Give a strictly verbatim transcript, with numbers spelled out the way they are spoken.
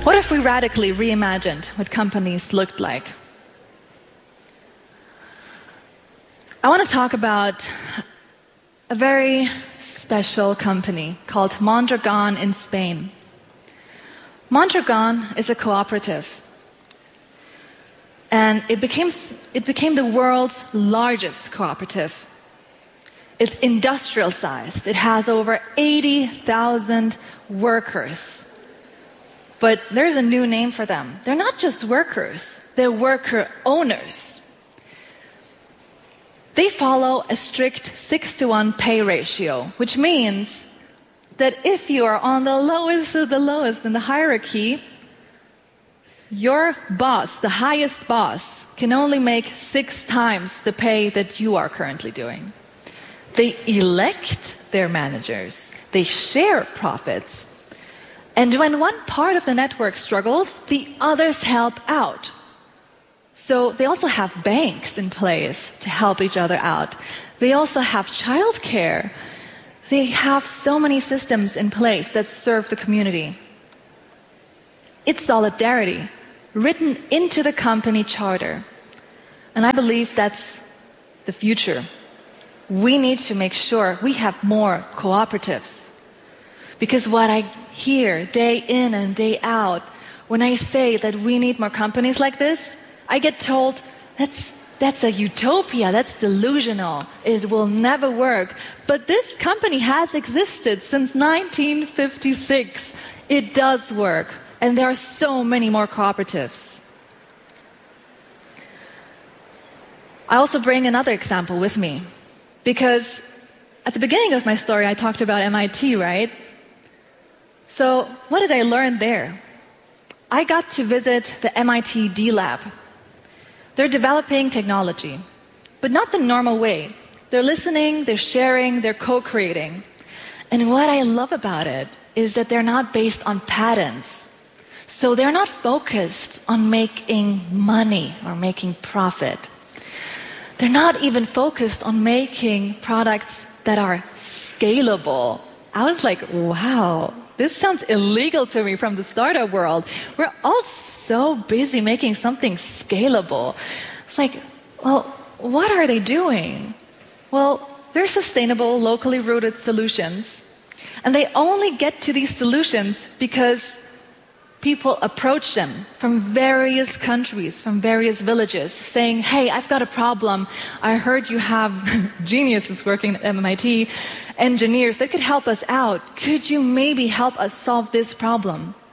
What if we radically reimagined what companies looked like? I want to talk about a very special company called Mondragon in Spain. Mondragon is a cooperative, and it became, it became the world's largest cooperative. It's industrial sized. It has over eighty thousand workers. But there's a new name for them. They're not just workers, they're worker owners. They follow a strict six to one pay ratio, which means that if you are on the lowest of the lowest in the hierarchy, your boss, the highest boss, can only make six times the pay that you are currently doing. They elect their managers. They share profits. And when one part of the network struggles, the others help out. So they also have banks in place to help each other out. They also have childcare. They have so many systems in place that serve the community. It's solidarity written into the company charter. And I believe that's the future. We need to make sure we have more cooperatives. Because what I hear day in and day out, when I say that we need more companies like this, I get told, that's, that's a utopia, that's delusional, it will never work. But this company has existed since nineteen fifty-six. It does work, and there are so many more cooperatives. I also bring another example with me, because at the beginning of my story I talked about M I T, right? So what did I learn there? I got to visit the M I T D Lab. They're developing technology, but not the normal way. They're listening, they're sharing, they're co-creating. And what I love about it is that they're not based on patents. So they're not focused on making money or making profit. They're not even focused on making products that are scalable. I was like, wow, this sounds illegal to me from the startup world. We're all so busy making something scalable. It's like, well, what are they doing? Well, they're sustainable, locally rooted solutions. And they only get to these solutions because people approach them from various countries, from various villages, saying, hey, I've got a problem. I heard you have geniuses working at M I T, engineers that could help us out. Could you maybe help us solve this problem?